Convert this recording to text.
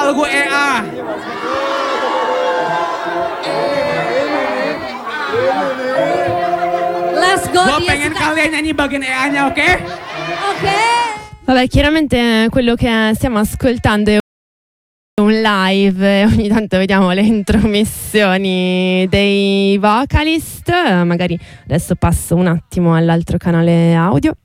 lagu EA. Let's go. Gue pengen kalian nyanyi bagian EA-nya, oke? Ok. Vabbè, chiaramente quello che stiamo ascoltando è un live, ogni tanto vediamo le intromissioni dei vocalist. Magari adesso passo un attimo all'altro canale audio.